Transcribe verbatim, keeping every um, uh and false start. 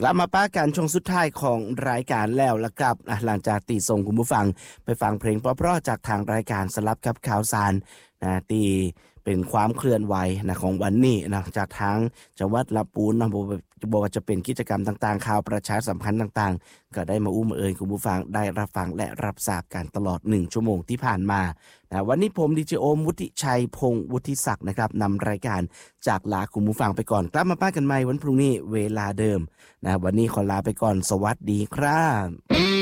กลับมาป้ากันช่วงสุดท้ายของรายการแล้วละครับหลังจากตีส่งคุณผู้ฟังไปฟังเพลงเพราะๆจากทางรายการสลับกับข่าวสารนะตีเป็นความเคลื่อนไหวนะของวันนี้นะจากทางจังหวัดลำพูนนะบอกว่าจะเป็นกิจกรรมต่างๆข่าวประชาสัมพันธ์ต่างๆก็ได้มาอุ้มเอ่ยคุณผู้ฟังได้รับฟังและรับทราบกันตลอดหนึ่งชั่วโมงที่ผ่านมานะวันนี้ผมดีเจโอมวุฒิชัยพงศ์วุฒิศักดิ์นะครับนำรายการจากลาคุณผู้ฟังไปก่อนกลับมาป้ากันใหม่วันพรุ่งนี้เวลาเดิมนะวันนี้ขอลาไปก่อนสวัสดีครับ